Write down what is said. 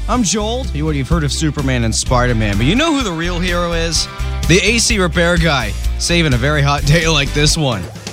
I'm Joel. You've heard of Superman and Spider-Man, but you know who the real hero is? The AC repair guy, saving a very hot day like this one.